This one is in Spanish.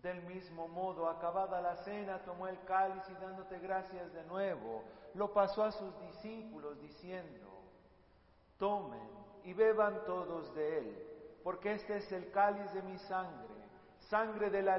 Del mismo modo, acabada la cena, tomó el cáliz y dándote gracias de nuevo, lo pasó a sus discípulos diciendo: tomen y beban todos de él, porque este es el cáliz de mi sangre, sangre de la